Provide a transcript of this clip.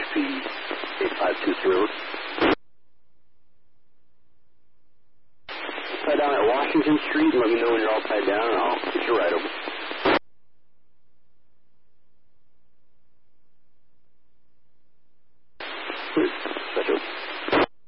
speed 8520. Tie down at Washington Street and let me know when you're all tied down and I'll get you right over. Special.